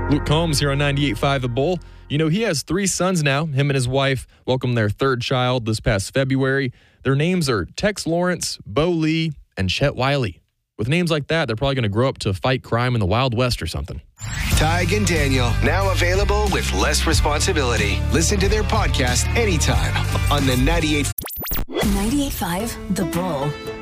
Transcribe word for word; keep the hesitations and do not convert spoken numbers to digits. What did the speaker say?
Luke Combs here on ninety-eight point five The Bull. You know, he has three sons now. Him and his wife welcomed their third child this past February. Their names are Tex Lawrence, Bo Lee, and Chet Wiley. With names like that, they're probably going to grow up to fight crime in the Wild West or something. Tig and Daniel, now available with less responsibility. Listen to their podcast anytime on the ninety-eight ninety-eight point five The Bull.